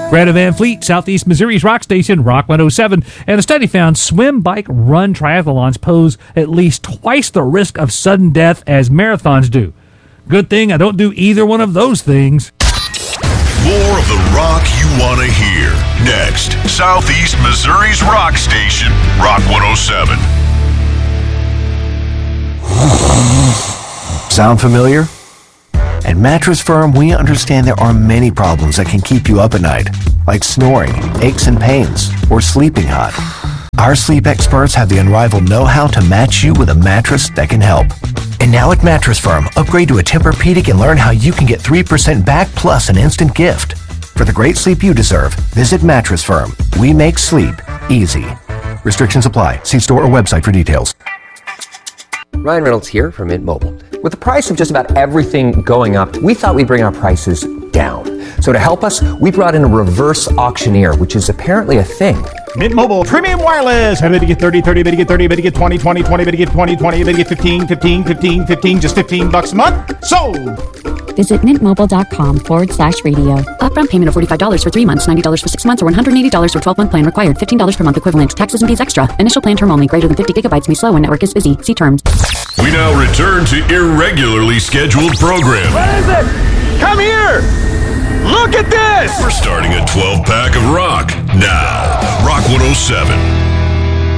Greta Van Fleet, Southeast Missouri's rock station, Rock 107, and a study found swim, bike, run triathlons pose at least twice the risk of sudden death as marathons do. Good thing I don't do either one of those things. More of the rock you want to hear. Next, Southeast Missouri's rock station, Rock 107. Sound familiar? At Mattress Firm, we understand there are many problems that can keep you up at night, like snoring, aches and pains, or sleeping hot. Our sleep experts have the unrivaled know-how to match you with a mattress that can help. And now at Mattress Firm, upgrade to a Tempur-Pedic and learn how you can get 3% back plus an instant gift. For the great sleep you deserve, visit Mattress Firm. We make sleep easy. Restrictions apply. See store or website for details. Ryan Reynolds here from Mint Mobile. With the price of just about everything going up, we thought we'd bring our prices down. So to help us, we brought in a reverse auctioneer, which is apparently a thing. Mint Mobile Premium Wireless. How to get 30, 30, to get 30, to get 20, 20, 20, to get 20, 20, to get 15, 15, 15, 15, just $15 a month. Sold! Visit mintmobile.com/radio. Upfront payment of $45 for 3 months, $90 for 6 months, or $180 for 12-month plan required. $15 per month equivalent. Taxes and fees extra. Initial plan term only. Greater than 50 gigabytes may slow when network is busy. See terms. We now return to irregularly scheduled programming. What is it? Come here! Look at this! We're starting a 12-pack of rock now. Rock 107.